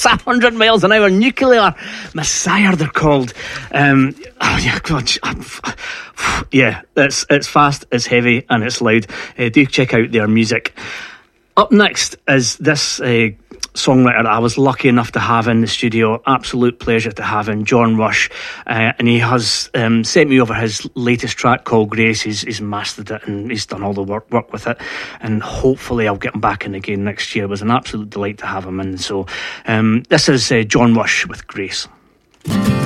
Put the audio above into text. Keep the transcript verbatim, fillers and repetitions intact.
It's a hundred miles an hour. Nuclear Messiah, they're called. Um, oh yeah, God, yeah. It's it's fast, it's heavy, and it's loud. Uh, do check out their music. Up next is this uh, songwriter I was lucky enough to have in the studio. Absolute pleasure to have him, John Rush. Uh, and he has um, sent me over his latest track called Grace. He's, he's mastered it and he's done all the work, work with it. And hopefully I'll get him back in again next year. It was an absolute delight to have him in. So um, this is uh, John Rush with Grace.